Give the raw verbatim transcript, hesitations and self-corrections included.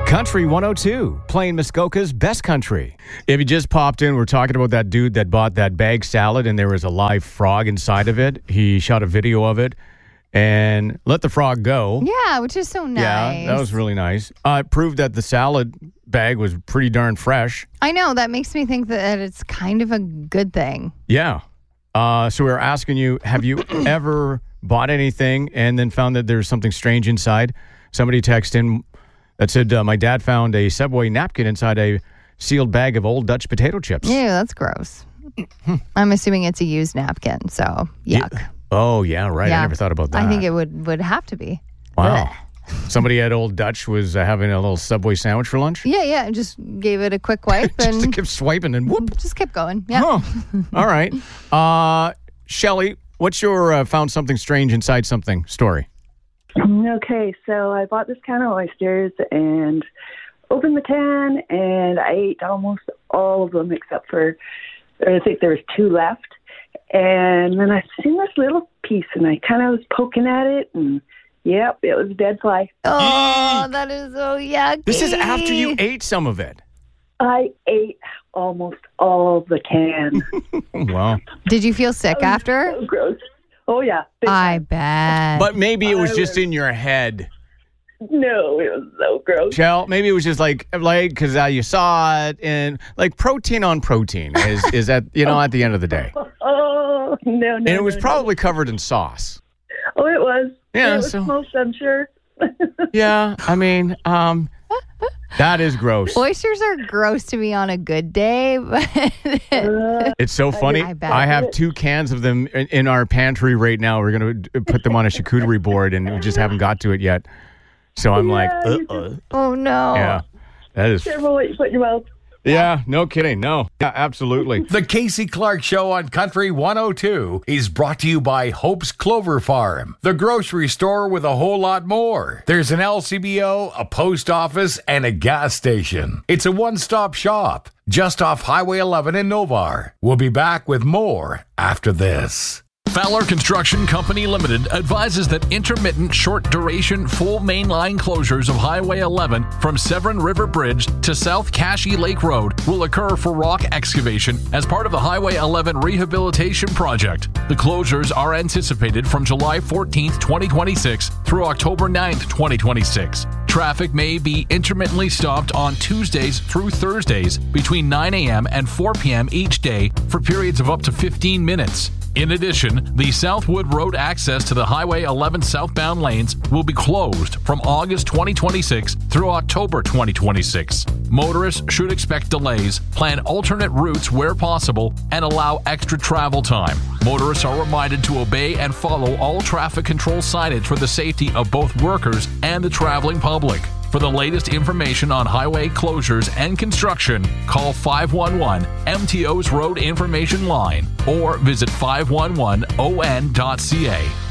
Country one oh two, playing Muskoka's best country. If you just popped in, we're talking about that dude that bought that bag salad and there was a live frog inside of it. He shot a video of it and let the frog go. Yeah, which is so nice. Yeah, that was really nice. Uh, it proved that the salad bag was pretty darn fresh. I know. That makes me think that it's kind of a good thing. Yeah. Uh, so we were asking you, have you ever bought anything and then found that there's something strange inside? Somebody texted in that said, uh, my dad found a Subway napkin inside a sealed bag of old Dutch potato chips. Ew, that's gross. I'm assuming it's a used napkin, so yuck. Yeah. Oh, yeah, right. Yeah. I never thought about that. I think it would, would have to be. Wow. Somebody at Old Dutch was uh, having a little Subway sandwich for lunch? Yeah, yeah. Just gave it a quick wipe and just kept swiping and whoop. Just kept going. Yeah. Huh. All right. Uh, Shelly, what's your uh, found something strange inside something story? Okay, so I bought this can of oysters and opened the can, and I ate almost all of them except for, I think there was two left. And then I seen this little piece, and I kind of was poking at it, and yep, it was a dead fly. Oh, that is so yucky. This is after you ate some of it. I ate almost all of the can. Wow. Did you feel sick after? So gross. Oh, yeah. Big I time. bet. But maybe it was I just was- in your head. No, it was so gross. Shell, maybe it was just like, like, because uh, you saw it, and like protein on protein is, is at, you know, at the end of the day. Oh, no, no. And it was no, probably covered in sauce. No. Oh, it was. Yeah, It was so- smoked, I'm sure. Yeah, I mean, um, that is gross. Oysters are gross to me on a good day, but Uh, It's so funny. I bet. I have two cans of them in, in our pantry right now. We're going to put them on a charcuterie board, and we just haven't got to it yet. So I'm like, Yeah, uh, you uh. oh no. Yeah, that is. careful what you put in your mouth. Yeah, no kidding. No, yeah, absolutely. The Casey Clark Show on Country one oh two is brought to you by Hope's Clover Farm, the grocery store with a whole lot more. There's an L C B O, a post office, and a gas station. It's a one-stop shop just off Highway eleven in Novar. We'll be back with more after this. Fowler Construction Company Limited advises that intermittent short-duration full mainline closures of Highway eleven from Severn River Bridge to South Cashy Lake Road will occur for rock excavation as part of the Highway eleven rehabilitation project. The closures are anticipated from July fourteenth, twenty twenty-six through October ninth, twenty twenty-six. Traffic may be intermittently stopped on Tuesdays through Thursdays between nine a.m. and four p.m. each day for periods of up to fifteen minutes. In addition, the Southwood Road access to the Highway eleven southbound lanes will be closed from August twenty twenty-six through October twenty twenty-six. Motorists should expect delays, plan alternate routes where possible, and allow extra travel time. Motorists are reminded to obey and follow all traffic control signage for the safety of both workers and the traveling public. For the latest information on highway closures and construction, call five one one M T O's Road Information Line or visit five one one O N dot C A.